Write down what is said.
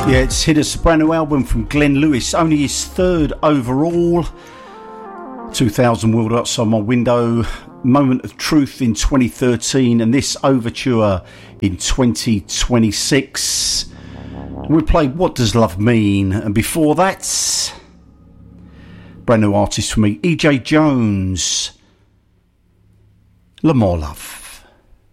Yeah, it's hit us, a brand new album from Glenn Lewis, only his third overall. 2000 World Outside My Window, Moment of Truth in 2013, and this Overture in 2026. We played What Does Love Mean, and before that, brand new artist for me, EJ Jones, Le More Love.